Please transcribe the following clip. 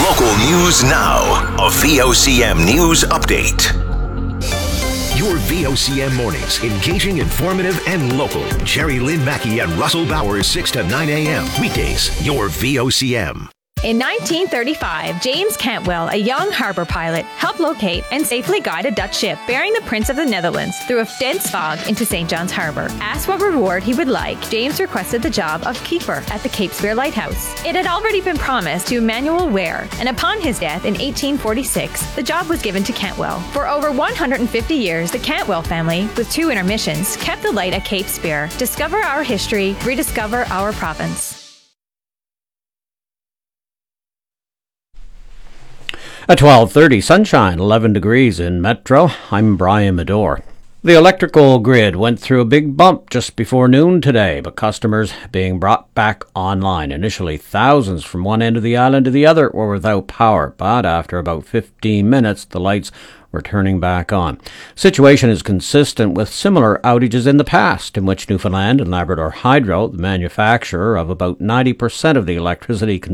Local news now. A VOCM news update. Your VOCM mornings, engaging, informative, and local. Jerry Lynn Mackey and Russell Bowers, 6 to 9 a.m. Weekdays, your VOCM. In 1935, James Cantwell, a young harbor pilot, helped locate and safely guide a Dutch ship bearing the Prince of the Netherlands through a dense fog into St. John's Harbor. Asked what reward he would like, James requested the job of keeper at the Cape Spear Lighthouse. It had already been promised to Emmanuel Ware, and upon his death in 1846, the job was given to Cantwell. For over 150 years, the Cantwell family, with 2 intermissions, kept the light at Cape Spear. Discover our history, rediscover our province. At 12:30, sunshine, 11 degrees in Metro. I'm Brian Medore. The electrical grid went through a big bump just before noon today, but customers being brought back online. Initially, thousands from one end of the island to the other were without power, but after about 15 minutes, the lights were turning back on. Situation is consistent with similar outages in the past, in which Newfoundland and Labrador Hydro, the manufacturer of about 90% of the electricity